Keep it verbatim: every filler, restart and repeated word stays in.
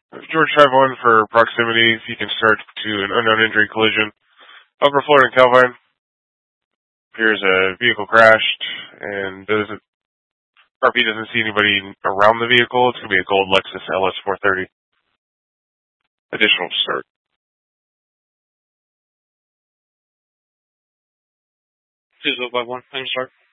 George five one for proximity. If you can start to an unknown injury collision. Upper Florida and Calvine. Appears a vehicle crashed, and doesn't R P doesn't see anybody around the vehicle. It's going to be a gold Lexus L S four thirty. Additional start. two oh five one, I'm start.